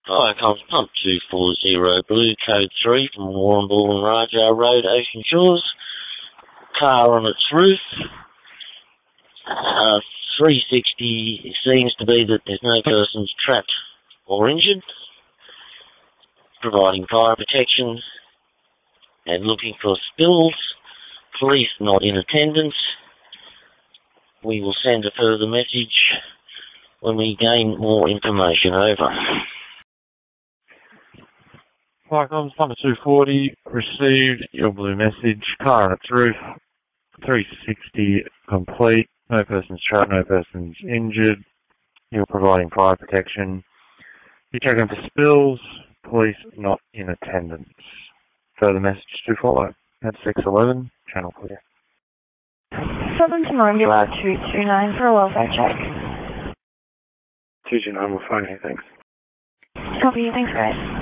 Fire comes pump 240 Blue Code 3 from Warrnambool and Rajar Road, Ocean Shores. Car on its roof. 360, it seems to be that there's no persons trapped or injured. Providing fire protection and looking for spills. Police not in attendance. We will send a further message when we gain more information. Over. Firecoms number 240, received your blue message. Car on its roof. 360 complete. No persons trapped, no persons injured. You're providing fire protection. You're checking for spills. Police not in attendance. Further message to follow. At 611, channel clear. 7 to Moranbula 229 for a welfare check. 229 will phone here, thanks. Copy, thanks guys.